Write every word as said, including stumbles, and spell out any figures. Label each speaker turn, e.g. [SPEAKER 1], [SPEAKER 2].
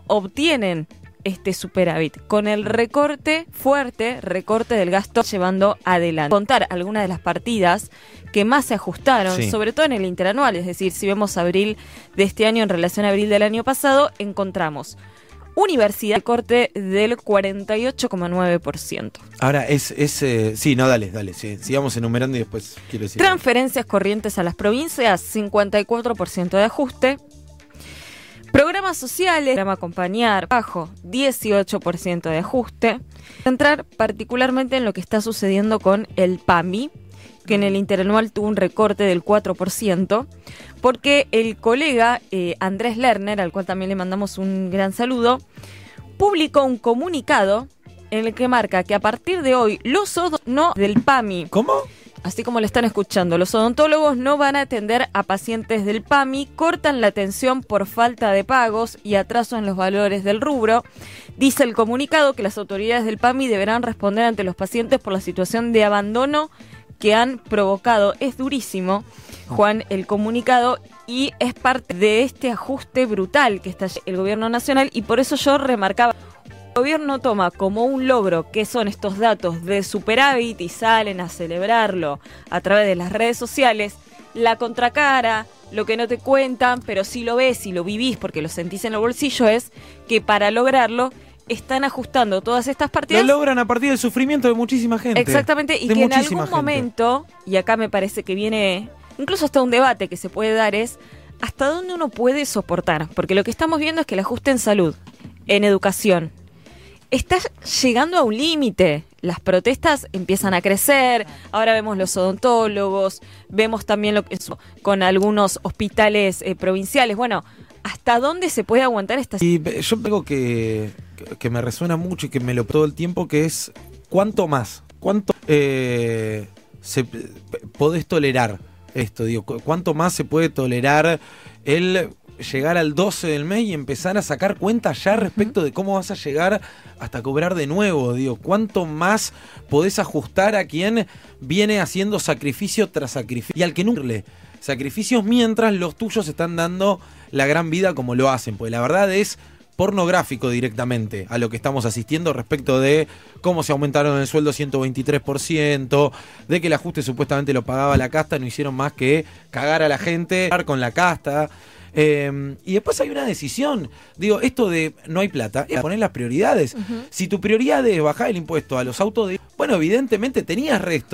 [SPEAKER 1] no obtienen este superávit, con el recorte fuerte, recorte del gasto llevando adelante. Contar algunas de las partidas que más se ajustaron, sí. sobre todo en el interanual, es decir, si vemos abril de este año en relación a abril del año pasado, encontramos universidad, recorte del cuarenta y ocho coma nueve por ciento.
[SPEAKER 2] Ahora, es, es eh, sí, no, dale, dale, sí, sigamos enumerando y después quiero decir.
[SPEAKER 1] Transferencias corrientes a las provincias, cincuenta y cuatro por ciento de ajuste. Programas sociales, programa acompañar, bajo, dieciocho por ciento de ajuste. Entrar particularmente en lo que está sucediendo con el PAMI, que en el interanual tuvo un recorte del cuatro por ciento, porque el colega eh, Andrés Lerner, al cual también le mandamos un gran saludo, publicó un comunicado en el que marca que a partir de hoy los odontólogos no del PAMI.
[SPEAKER 2] ¿Cómo?
[SPEAKER 1] Así como lo están escuchando, los odontólogos no van a atender a pacientes del PAMI, cortan la atención por falta de pagos y atraso en los valores del rubro. Dice el comunicado que las autoridades del PAMI deberán responder ante los pacientes por la situación de abandono que han provocado. Es durísimo, Juan, el comunicado, y es parte de este ajuste brutal que está el gobierno nacional, y por eso yo remarcaba, el gobierno toma como un logro que son estos datos de superávit y salen a celebrarlo a través de las redes sociales. La contracara, lo que no te cuentan, pero sí lo ves y lo vivís porque lo sentís en el bolsillo, es que para lograrlo están ajustando todas estas partidas.
[SPEAKER 2] Lo logran a partir del sufrimiento de muchísima gente.
[SPEAKER 1] Exactamente, y que en algún gente. momento, y acá me parece que viene incluso hasta un debate que se puede dar, es hasta dónde uno puede soportar, porque lo que estamos viendo es que el ajuste en salud, en educación, está llegando a un límite. Las protestas empiezan a crecer, ahora vemos los odontólogos, vemos también lo que es con algunos hospitales eh, provinciales. Bueno, ¿hasta dónde se puede aguantar esta situación?
[SPEAKER 2] Y yo tengo que, que me resuena mucho y que me lo todo el tiempo, que es ¿cuánto más? ¿Cuánto eh, se, podés tolerar esto? Digo, ¿cuánto más se puede tolerar el llegar al doce del mes y empezar a sacar cuentas ya respecto de cómo vas a llegar hasta cobrar de nuevo? Digo, ¿cuánto más podés ajustar a quien viene haciendo sacrificio tras sacrificio y al que nunca le sacrificios mientras los tuyos están dando la gran vida como lo hacen? Pues la verdad es pornográfico directamente a lo que estamos asistiendo respecto de cómo se aumentaron el sueldo ciento veintitrés por ciento, de que el ajuste supuestamente lo pagaba la casta, no hicieron más que cagar a la gente con la casta. Eh, y después hay una decisión, digo, esto de no hay plata, es poner las prioridades. Uh-huh. Si tu prioridad es bajar el impuesto a los autos, de, bueno, evidentemente tenías resto